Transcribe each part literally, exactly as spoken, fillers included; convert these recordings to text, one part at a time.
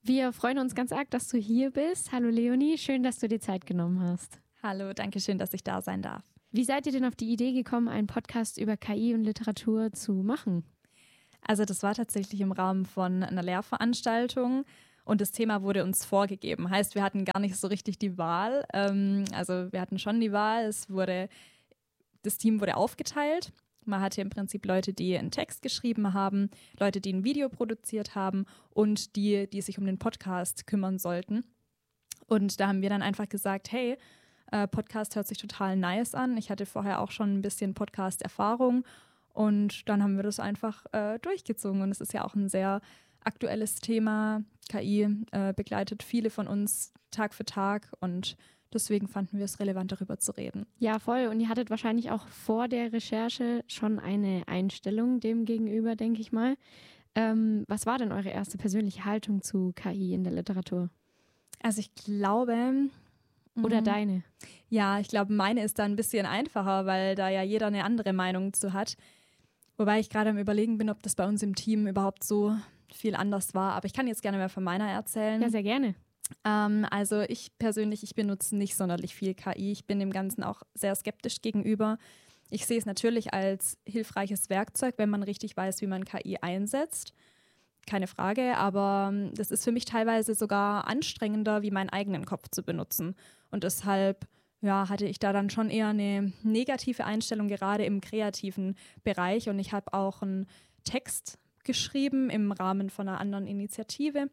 Wir freuen uns ganz arg, dass du hier bist. Hallo Leonie, schön, dass du dir Zeit genommen hast. Hallo, danke schön, dass ich da sein darf. Wie seid ihr denn auf die Idee gekommen, einen Podcast über K I und Literatur zu machen? Also das war tatsächlich im Rahmen von einer Lehrveranstaltung und das Thema wurde uns vorgegeben. Heißt, wir hatten gar nicht so richtig die Wahl. Ähm, also wir hatten schon die Wahl, es wurde, das Team wurde aufgeteilt. Man hatte im Prinzip Leute, die einen Text geschrieben haben, Leute, die ein Video produziert haben und die, die sich um den Podcast kümmern sollten. Und da haben wir dann einfach gesagt, hey, äh, Podcast hört sich total nice an. Ich hatte vorher auch schon ein bisschen Podcast-Erfahrung und dann haben wir das einfach äh, durchgezogen. Und es ist ja auch ein sehr aktuelles Thema. K I äh, begleitet viele von uns Tag für Tag und deswegen fanden wir es relevant, darüber zu reden. Ja, voll. Und ihr hattet wahrscheinlich auch vor der Recherche schon eine Einstellung dem gegenüber, denke ich mal. Ähm, was war denn eure erste persönliche Haltung zu K I in der Literatur? Also ich glaube... Oder deine? Ja, ich glaube, meine ist da ein bisschen einfacher, weil da ja jeder eine andere Meinung zu hat. Wobei ich gerade am Überlegen bin, ob das bei uns im Team überhaupt so viel anders war. Aber ich kann jetzt gerne mehr von meiner erzählen. Ja, sehr gerne. Ähm, also ich persönlich, ich benutze nicht sonderlich viel K I. Ich bin dem Ganzen auch sehr skeptisch gegenüber. Ich sehe es natürlich als hilfreiches Werkzeug, wenn man richtig weiß, wie man K I einsetzt. Keine Frage, aber das ist für mich teilweise sogar anstrengender, wie meinen eigenen Kopf zu benutzen. Und deshalb ja, hatte ich da dann schon eher eine negative Einstellung, gerade im kreativen Bereich. Und ich habe auch einen Text geschrieben im Rahmen von einer anderen Initiative.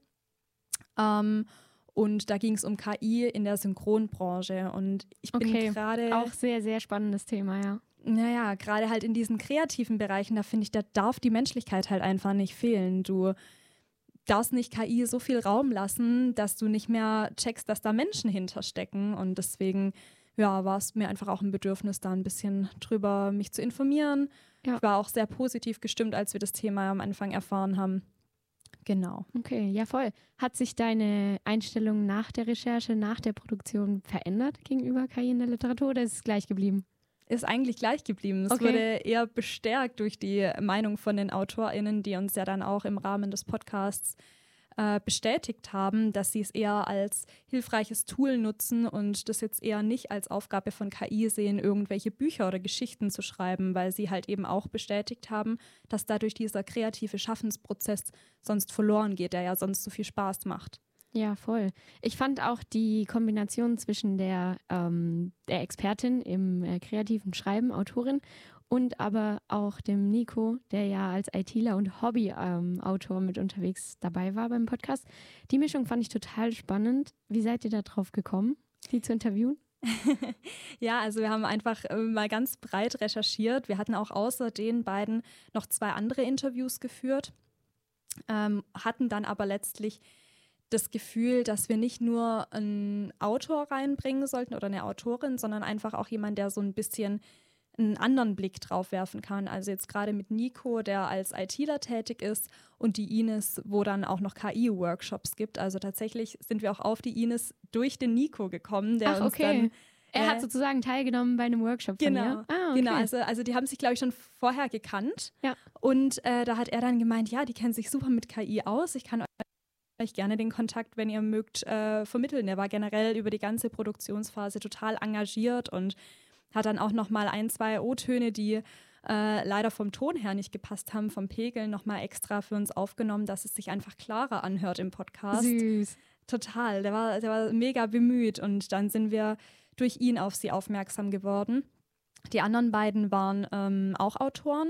Ähm, Und da ging es um K I in der Synchronbranche. Und ich bin okay. gerade... Auch sehr, sehr spannendes Thema, ja. Naja, gerade halt in diesen kreativen Bereichen, da finde ich, da darf die Menschlichkeit halt einfach nicht fehlen. Du darfst nicht K I so viel Raum lassen, dass du nicht mehr checkst, dass da Menschen hinterstecken. Und deswegen ja, war es mir einfach auch ein Bedürfnis, da ein bisschen drüber mich zu informieren. Ja. Ich war auch sehr positiv gestimmt, als wir das Thema am Anfang erfahren haben. Genau. Okay, ja voll. Hat sich deine Einstellung nach der Recherche, nach der Produktion verändert gegenüber K I in der Literatur oder ist es gleich geblieben? Ist eigentlich gleich geblieben. Es okay. wurde eher bestärkt durch die Meinung von den AutorInnen, die uns ja dann auch im Rahmen des Podcasts äh, bestätigt haben, dass sie es eher als hilfreiches Tool nutzen und das jetzt eher nicht als Aufgabe von K I sehen, irgendwelche Bücher oder Geschichten zu schreiben, weil sie halt eben auch bestätigt haben, dass dadurch dieser kreative Schaffensprozess sonst verloren geht, der ja sonst so viel Spaß macht. Ja, voll. Ich fand auch die Kombination zwischen der, ähm, der Expertin im äh, kreativen Schreiben, Autorin, und aber auch dem Nico, der ja als ITler und Hobby-Autor ähm, mit unterwegs dabei war beim Podcast. Die Mischung fand ich total spannend. Wie seid ihr da drauf gekommen, sie zu interviewen? Ja, also wir haben einfach äh, mal ganz breit recherchiert. Wir hatten auch außer den beiden noch zwei andere Interviews geführt, ähm, hatten dann aber letztlich das Gefühl, dass wir nicht nur einen Autor reinbringen sollten oder eine Autorin, sondern einfach auch jemand, der so ein bisschen einen anderen Blick drauf werfen kann. Also jetzt gerade mit Nico, der als ITler tätig ist, und die Ines, wo dann auch noch K I-Workshops gibt. Also tatsächlich sind wir auch auf die Ines durch den Nico gekommen, der Ach, uns okay. dann... Er äh, hat sozusagen teilgenommen bei einem Workshop von Genau, ihr? Ah, okay. genau. Also, also die haben sich, glaube ich, schon vorher gekannt. Ja. Und äh, da hat er dann gemeint, ja, die kennen sich super mit K I aus. Ich kann euch gerne den Kontakt, wenn ihr mögt, äh, vermitteln. Er war generell über die ganze Produktionsphase total engagiert und hat dann auch noch mal ein, zwei O-Töne, die äh, leider vom Ton her nicht gepasst haben, vom Pegel, noch mal extra für uns aufgenommen, dass es sich einfach klarer anhört im Podcast. Süß. Total, der war, der war mega bemüht und dann sind wir durch ihn auf sie aufmerksam geworden. Die anderen beiden waren ähm, auch Autoren.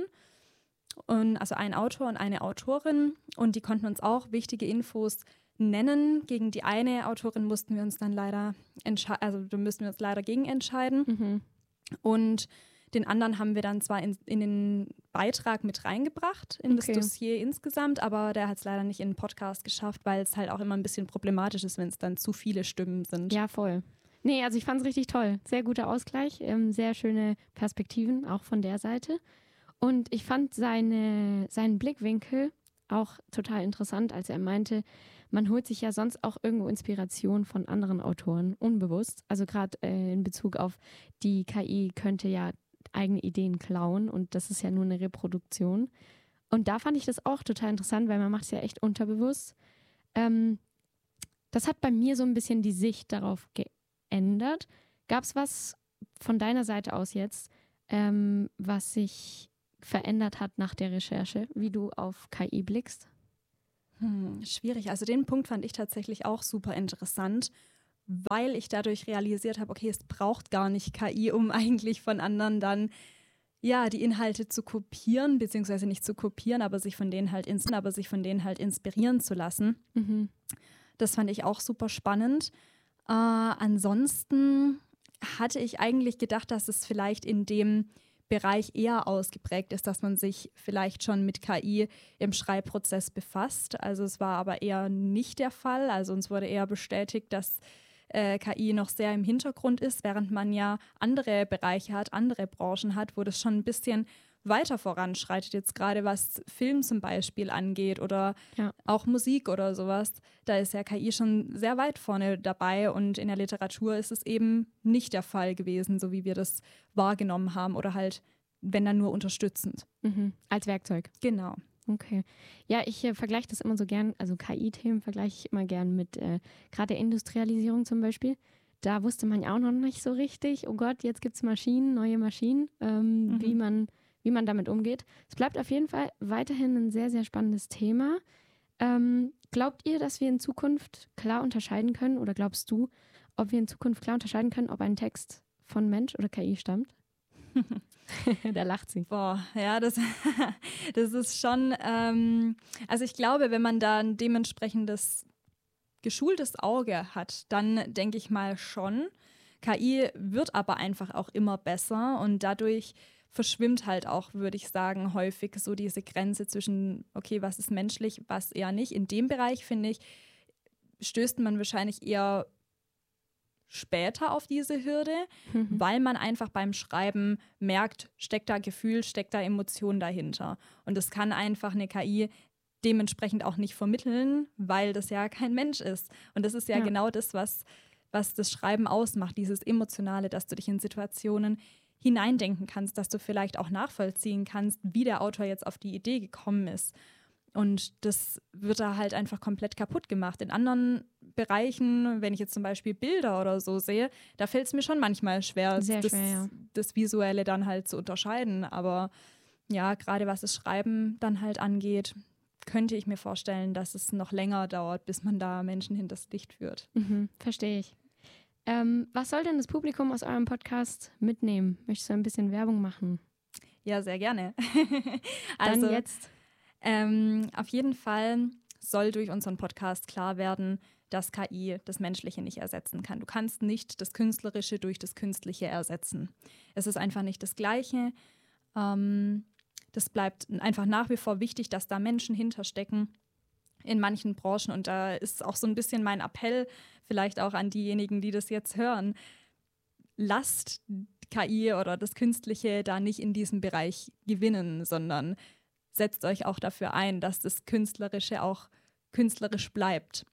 Und also ein Autor und eine Autorin, und die konnten uns auch wichtige Infos nennen. Gegen die eine Autorin mussten wir uns dann leider entscheiden, also da müssten wir uns leider gegen entscheiden. Mhm. Und den anderen haben wir dann zwar in, in den Beitrag mit reingebracht, in Okay. das Dossier insgesamt, aber der hat es leider nicht in den Podcast geschafft, weil es halt auch immer ein bisschen problematisch ist, wenn es dann zu viele Stimmen sind. Ja, voll. Nee, also ich fand es richtig toll. Sehr guter Ausgleich, ähm, sehr schöne Perspektiven, auch von der Seite. Und ich fand seine, seinen Blickwinkel auch total interessant, als er meinte, man holt sich ja sonst auch irgendwo Inspiration von anderen Autoren, unbewusst. Also gerade äh, in Bezug auf die K I könnte ja eigene Ideen klauen und das ist ja nur eine Reproduktion. Und da fand ich das auch total interessant, weil man macht es ja echt unterbewusst. Ähm, das hat bei mir so ein bisschen die Sicht darauf geändert. Gab es was von deiner Seite aus jetzt, ähm, was sich verändert hat nach der Recherche, wie du auf K I blickst? Hm, schwierig. Also den Punkt fand ich tatsächlich auch super interessant, weil ich dadurch realisiert habe, okay, es braucht gar nicht K I, um eigentlich von anderen dann ja die Inhalte zu kopieren, beziehungsweise nicht zu kopieren, aber sich von denen halt, ins- aber sich von denen halt inspirieren zu lassen. Mhm. Das fand ich auch super spannend. Äh, ansonsten hatte ich eigentlich gedacht, dass es vielleicht in dem Bereich eher ausgeprägt ist, dass man sich vielleicht schon mit K I im Schreibprozess befasst. Also es war aber eher nicht der Fall. Also uns wurde eher bestätigt, dass äh, K I noch sehr im Hintergrund ist, während man ja andere Bereiche hat, andere Branchen hat, wo das schon ein bisschen weiter voranschreitet, jetzt gerade was Film zum Beispiel angeht oder Ja. auch Musik oder sowas. Da ist ja K I schon sehr weit vorne dabei und in der Literatur ist es eben nicht der Fall gewesen, so wie wir das wahrgenommen haben oder halt, wenn dann nur unterstützend. Mhm. Als Werkzeug. Genau. Okay. Ja, ich äh, vergleiche das immer so gern, also K I-Themen vergleiche ich immer gern mit äh, gerade der Industrialisierung zum Beispiel. Da wusste man ja auch noch nicht so richtig, oh Gott, jetzt gibt es Maschinen, neue Maschinen, ähm, Mhm. wie man wie man damit umgeht. Es bleibt auf jeden Fall weiterhin ein sehr, sehr spannendes Thema. Ähm, glaubt ihr, dass wir in Zukunft klar unterscheiden können, oder glaubst du, ob wir in Zukunft klar unterscheiden können, ob ein Text von Mensch oder K I stammt? Da lacht sie. Boah, ja, das, das ist schon, ähm, also ich glaube, wenn man da ein dementsprechendes geschultes Auge hat, dann denke ich mal schon. K I wird aber einfach auch immer besser und dadurch verschwimmt halt auch, würde ich sagen, häufig so diese Grenze zwischen, okay, was ist menschlich, was eher nicht. In dem Bereich, finde ich, stößt man wahrscheinlich eher später auf diese Hürde, Mhm. weil man einfach beim Schreiben merkt, steckt da Gefühl, steckt da Emotion dahinter. Und das kann einfach eine K I dementsprechend auch nicht vermitteln, weil das ja kein Mensch ist. Und das ist ja, Ja. genau das, was, was das Schreiben ausmacht, dieses Emotionale, dass du dich in Situationen hineindenken kannst, dass du vielleicht auch nachvollziehen kannst, wie der Autor jetzt auf die Idee gekommen ist. Und das wird da halt einfach komplett kaputt gemacht. In anderen Bereichen, wenn ich jetzt zum Beispiel Bilder oder so sehe, da fällt es mir schon manchmal schwer, Sehr das, schwer, ja. das Visuelle dann halt zu unterscheiden. Aber ja, gerade was das Schreiben dann halt angeht, könnte ich mir vorstellen, dass es noch länger dauert, bis man da Menschen hinters Licht führt. Mhm, verstehe ich. Ähm, was soll denn das Publikum aus eurem Podcast mitnehmen? Möchtest du ein bisschen Werbung machen? Ja, sehr gerne. Dann also jetzt. ähm, auf jeden Fall soll durch unseren Podcast klar werden, dass K I das Menschliche nicht ersetzen kann. Du kannst nicht das Künstlerische durch das Künstliche ersetzen. Es ist einfach nicht das Gleiche. Ähm, das bleibt einfach nach wie vor wichtig, dass da Menschen hinterstecken in manchen Branchen. Und da ist auch so ein bisschen mein Appell, vielleicht auch an diejenigen, die das jetzt hören. Lasst K I oder das Künstliche da nicht in diesem Bereich gewinnen, sondern setzt euch auch dafür ein, dass das Künstlerische auch künstlerisch bleibt.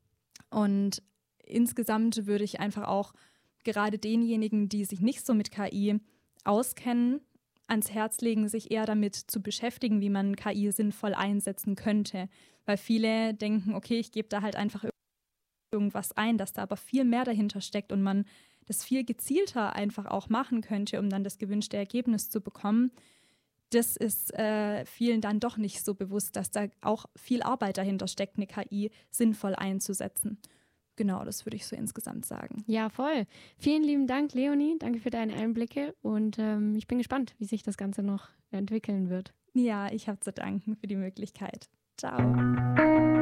Und insgesamt würde ich einfach auch gerade denjenigen, die sich nicht so mit K I auskennen, ans Herz legen, sich eher damit zu beschäftigen, wie man K I sinnvoll einsetzen könnte. Weil viele denken, okay, ich gebe da halt einfach irgendwas ein, dass da aber viel mehr dahinter steckt und man das viel gezielter einfach auch machen könnte, um dann das gewünschte Ergebnis zu bekommen. Das ist äh, vielen dann doch nicht so bewusst, dass da auch viel Arbeit dahinter steckt, eine K I sinnvoll einzusetzen. Genau, das würde ich so insgesamt sagen. Ja, voll. Vielen lieben Dank, Leonie. Danke für deine Einblicke und ähm, ich bin gespannt, wie sich das Ganze noch entwickeln wird. Ja, ich habe zu danken für die Möglichkeit. Ciao.